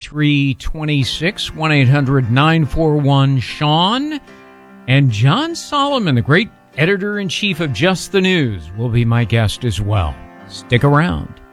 8326, 1-800-941-SEAN. And John Solomon, the great editor-in-chief of Just the News, will be my guest as well. Stick around.